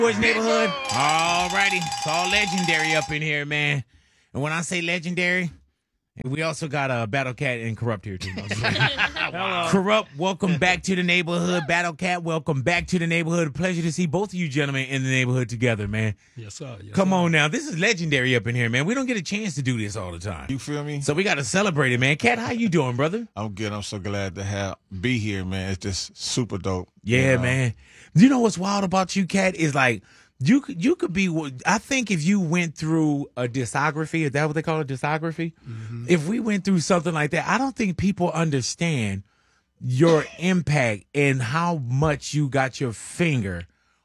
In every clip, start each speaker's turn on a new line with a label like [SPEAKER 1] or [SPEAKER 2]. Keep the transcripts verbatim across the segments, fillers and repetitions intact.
[SPEAKER 1] Boys Neighborhood. All righty. It's all legendary up in here, man. And when I say legendary, we also got a uh, Battle Cat and Corrupt here, too. Hello. Corrupt, welcome back to the neighborhood. Battle Cat, welcome back to the neighborhood. Pleasure to see both of you gentlemen in the neighborhood together, man.
[SPEAKER 2] Yes, sir. Yes,
[SPEAKER 1] Come
[SPEAKER 2] sir.
[SPEAKER 1] on now. This is legendary up in here, man. We don't get a chance to do this all the time.
[SPEAKER 3] You feel me?
[SPEAKER 1] So we got to celebrate it, man. Cat, how you doing, brother?
[SPEAKER 3] I'm good. I'm so glad to have be here, man. It's just super dope.
[SPEAKER 1] Yeah,
[SPEAKER 3] you know?
[SPEAKER 1] man. You know what's wild about you, Cat, is like, You could, you could be, I think if you went through a discography, is that what they call a discography? Mm-hmm. If we went through something like that, I don't think people understand your impact and how much you got your finger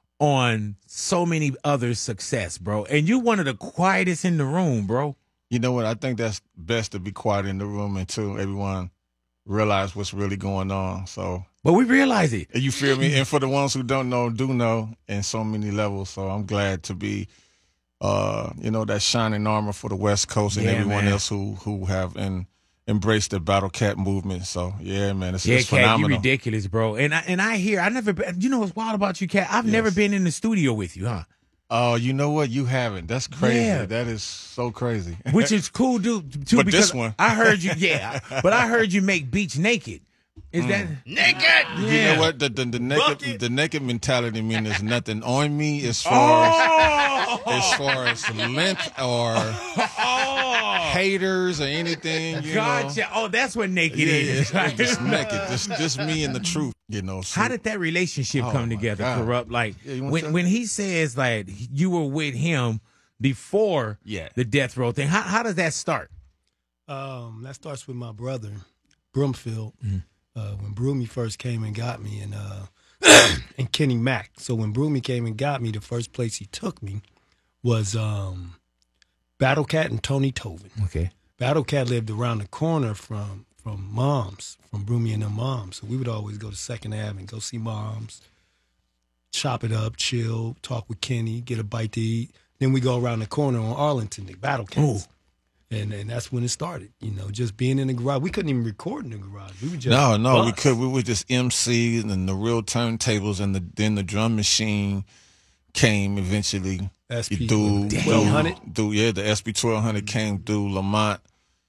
[SPEAKER 1] on so many others' success, bro. And you one of the quietest in the room, bro.
[SPEAKER 3] You know what? I think that's best to be quiet in the room until everyone realize what's really going on. So.
[SPEAKER 1] But we realize it.
[SPEAKER 3] You feel me? And for the ones who don't know, do know in so many levels. So I'm glad to be, uh, you know, that shining armor for the West Coast and
[SPEAKER 1] yeah,
[SPEAKER 3] everyone
[SPEAKER 1] man.
[SPEAKER 3] else who who have in, embraced the Battle Cat movement. So yeah, man, it's,
[SPEAKER 1] yeah,
[SPEAKER 3] it's
[SPEAKER 1] Cat,
[SPEAKER 3] phenomenal.
[SPEAKER 1] you ridiculous, bro. And I and I hear I never. Been, you know what's wild about you, Cat? I've yes. never been in the studio with you, huh?
[SPEAKER 3] Oh, uh, you know what? You haven't. That's crazy.
[SPEAKER 1] Yeah.
[SPEAKER 3] That is so crazy.
[SPEAKER 1] Which is cool, dude. Too,
[SPEAKER 3] but
[SPEAKER 1] because
[SPEAKER 3] this one,
[SPEAKER 1] I heard you. Yeah, but I heard you make beach naked. Is mm. that
[SPEAKER 2] naked?
[SPEAKER 1] Yeah.
[SPEAKER 3] You know what? The the, the naked
[SPEAKER 2] Bucket.
[SPEAKER 3] the naked mentality means there's nothing on me as far
[SPEAKER 1] oh.
[SPEAKER 3] as as far as length or
[SPEAKER 1] oh.
[SPEAKER 3] haters or anything. You
[SPEAKER 1] gotcha.
[SPEAKER 3] know?
[SPEAKER 1] Oh, that's what naked
[SPEAKER 3] yeah,
[SPEAKER 1] is.
[SPEAKER 3] Yeah, it's just naked. Just just me and the truth. You know. So.
[SPEAKER 1] How did that relationship
[SPEAKER 3] oh
[SPEAKER 1] come together,
[SPEAKER 3] God.
[SPEAKER 1] Corrupt? Like
[SPEAKER 3] yeah,
[SPEAKER 1] when when he says like you were with him before
[SPEAKER 3] yeah.
[SPEAKER 1] the death row thing. How how does that start?
[SPEAKER 2] Um, that starts with my brother, Broomfield. Mm-hmm. Uh, when Broomy first came and got me, and uh, and Kenny Mack. So when Broomy came and got me, the first place he took me was um, Battle Cat and Tony Tovin.
[SPEAKER 1] Okay.
[SPEAKER 2] Battle Cat lived around the corner from from Moms, from Broomy and her Moms. So we would always go to Second Avenue and go see Moms, chop it up, chill, talk with Kenny, get a bite to eat. Then we go around the corner on Arlington, the Battle Cats. Ooh. And and that's when it started, you know, just being in the garage. We couldn't even record in the garage. We would just
[SPEAKER 3] no, no,
[SPEAKER 2] bust.
[SPEAKER 3] we could. We were just M C and the real turntables, and the then the drum machine came eventually.
[SPEAKER 2] S P
[SPEAKER 3] twelve hundred, do yeah, the S P twelve hundred came through Lamont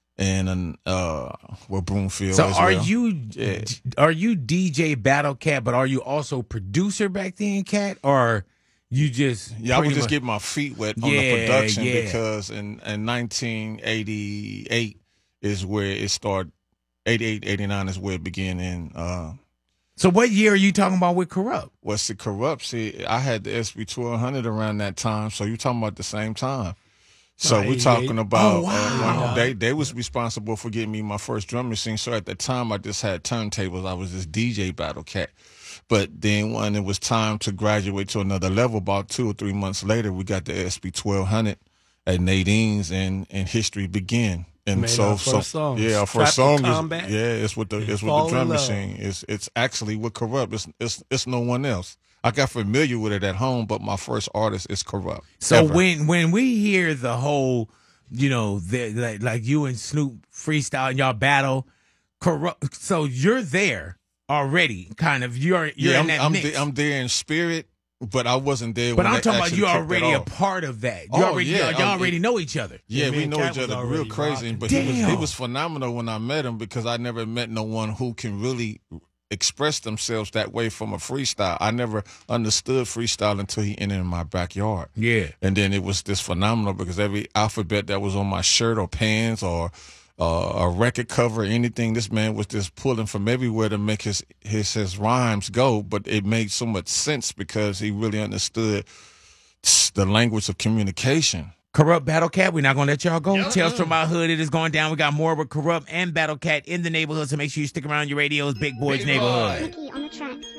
[SPEAKER 3] and uh, well Broomfield.
[SPEAKER 1] So
[SPEAKER 3] as
[SPEAKER 1] are
[SPEAKER 3] well.
[SPEAKER 1] you
[SPEAKER 3] yeah.
[SPEAKER 1] are you D J Battle Cat, but are you also producer back then, Cat, or? You just
[SPEAKER 3] yeah, I would just
[SPEAKER 1] much...
[SPEAKER 3] get my feet wet on
[SPEAKER 1] yeah,
[SPEAKER 3] the production
[SPEAKER 1] yeah.
[SPEAKER 3] because in, in nineteen eighty-eight is where it started. eighty-eight, eighty-nine is where it began. In uh,
[SPEAKER 1] so, what year are you talking about with Corrupt?
[SPEAKER 3] What's the Corrupt? See, I had the S P twelve hundred around that time, so you're talking about the same time. So we're talking about
[SPEAKER 1] oh, wow.
[SPEAKER 3] uh, they they was responsible for getting me my first drum machine. So at the time, I just had turntables. I was just D J Battle Cat. But then when it was time to graduate to another level, about two or three months later, we got the S P twelve hundred at Nadine's, and, and history began. And
[SPEAKER 2] Made
[SPEAKER 3] so,
[SPEAKER 2] our first
[SPEAKER 3] so
[SPEAKER 2] song.
[SPEAKER 3] yeah, our first
[SPEAKER 2] Strapped
[SPEAKER 3] song
[SPEAKER 2] to
[SPEAKER 3] is
[SPEAKER 2] Combat.
[SPEAKER 3] yeah, it's with the it's with
[SPEAKER 2] Fall
[SPEAKER 3] the drum
[SPEAKER 2] in love.
[SPEAKER 3] machine. It's it's actually with Corrupt. It's it's it's no one else. I got familiar with it at home, but my first artist is Corrupt.
[SPEAKER 1] So
[SPEAKER 3] ever.
[SPEAKER 1] when when we hear the whole, you know, the, like, like you and Snoop freestyle and y'all battle, Corrupt. So you're there already, kind of. You're you're
[SPEAKER 3] yeah,
[SPEAKER 1] in that
[SPEAKER 3] I'm, I'm,
[SPEAKER 1] mix.
[SPEAKER 3] the, I'm there in spirit, but I wasn't there.
[SPEAKER 1] But
[SPEAKER 3] when
[SPEAKER 1] I'm talking about you already a
[SPEAKER 3] off.
[SPEAKER 1] part of that. You
[SPEAKER 3] Oh,
[SPEAKER 1] already
[SPEAKER 3] yeah.
[SPEAKER 1] y'all, y'all
[SPEAKER 3] Um,
[SPEAKER 1] already know each other.
[SPEAKER 3] Yeah,
[SPEAKER 2] Yeah,
[SPEAKER 3] we
[SPEAKER 2] me and
[SPEAKER 3] know
[SPEAKER 2] Cat
[SPEAKER 3] each
[SPEAKER 2] was
[SPEAKER 3] other real
[SPEAKER 2] already
[SPEAKER 3] crazy.
[SPEAKER 2] rocking.
[SPEAKER 3] But he was, he
[SPEAKER 1] Damn.
[SPEAKER 3] was phenomenal when I met him because I never met no one who can really express themselves that way from a freestyle. I never understood freestyle until he entered my backyard.
[SPEAKER 1] Yeah.
[SPEAKER 3] And then it was this phenomenal because every alphabet that was on my shirt or pants or uh, a record cover, anything, this man was just pulling from everywhere to make his, his his rhymes go. But it made so much sense because he really understood the language of communication.
[SPEAKER 1] Corrupt Battle Cat, we're not going to let y'all go.
[SPEAKER 2] Yeah.
[SPEAKER 1] Tales from my hood, it is going down. We got more with Corrupt and Battle Cat in the neighborhood, so make sure you stick around your radios, Big Boys
[SPEAKER 2] Big
[SPEAKER 1] Neighborhood.
[SPEAKER 2] boy.
[SPEAKER 4] Nikki on the track.